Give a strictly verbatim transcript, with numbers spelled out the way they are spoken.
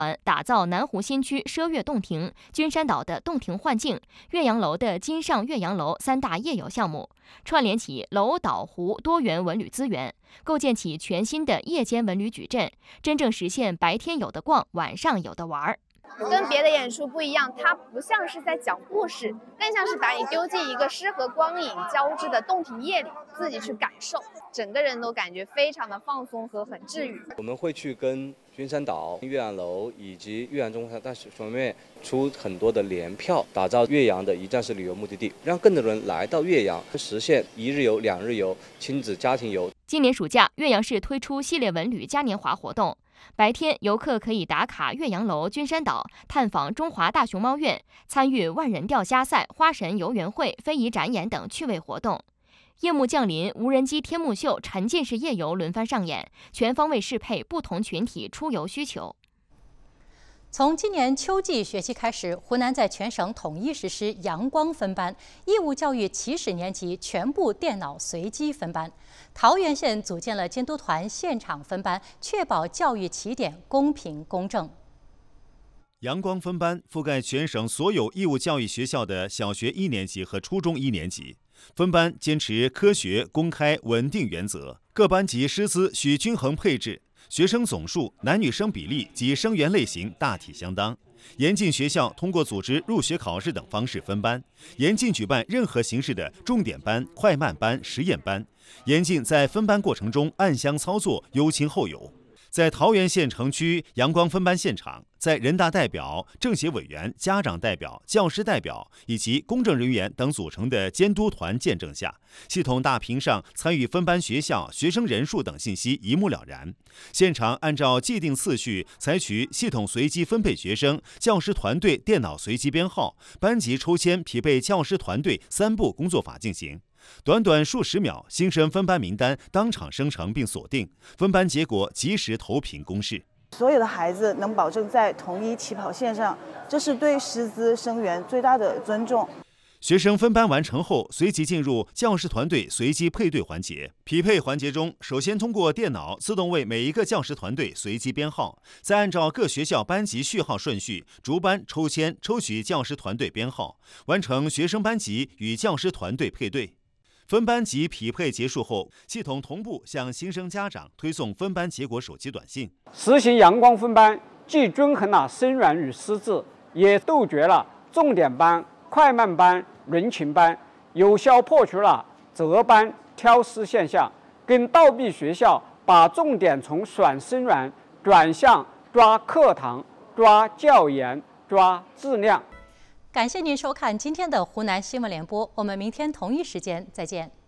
打造南湖新区奢悦洞庭、君山岛的洞庭幻境、岳阳楼的金上岳阳楼三大夜游项目，串联起楼岛湖多元文旅资源，构建起全新的夜间文旅矩阵，真正实现白天有的逛，晚上有的玩。 跟别的演出不一样，它不像是在讲故事，更像是把你丢进一个诗和光影交织的洞庭夜里，自己去感受，整个人都感觉非常的放松和很治愈。 我们会去跟君山岛、岳阳楼以及岳阳中山大学方面出很多的联票，打造岳阳的一站式旅游目的地，让更多人来到岳阳，实现一日游、两日游、亲子家庭游。 今年暑假，岳阳市推出系列文旅嘉年华活动。白天，游客可以打卡岳阳楼、君山岛，探访中华大熊猫院，参与万人钓虾赛、花神游园会、非遗展演等趣味活动。夜幕降临，无人机天幕秀、沉浸式夜游轮番上演，全方位适配不同群体出游需求。 从今年秋季学期开始，湖南在全省统一实施阳光分班，义务教育起始年级全部电脑随机分班。桃源县组建了监督团，现场分班，确保教育起点公平公正。 阳光分班覆盖全省所有义务教育学校的小学一年级和初中一年级。分班坚持科学、公开、稳定原则，各班级师资需均衡配置。学生总数、男女生比例及生源类型大体相当，严禁学校通过组织入学考试等方式分班，严禁举办任何形式的重点班、快慢班、实验班，严禁在分班过程中暗箱操作、优亲后有。在桃源县城区阳光分班现场，在人大代表、政协委员、家长代表、教师代表以及公证人员等组成的监督团见证下，系统大屏上参与分班学校、学生人数等信息一目了然。现场按照既定次序采取系统随机分配学生、教师团队电脑随机编号、班级抽签匹配教师团队三步工作法进行。短短数十秒，新生分班名单当场生成并锁定，分班结果及时投屏公示。 所有的孩子能保证在同一起跑线上，这是对师资生源最大的尊重。 学生分班完成后，随即进入教师团队随机配对环节。匹配环节中，首先通过电脑自动为每一个教师团队随机编号，再按照各学校班级序号顺序逐班抽签抽取教师团队编号，完成学生班级与教师团队配对。分班级匹配结束后，系统同步向新生家长推送分班结果手机短信。 实行阳光分班，既均衡了生源与师资，也杜绝了重点班、快慢班、人群班，有效破除了择班挑师现象，跟倒逼学校把重点从选生源转向抓课堂、抓教研、抓质量。 感谢您收看今天的湖南新闻联播，我们明天同一时间再见。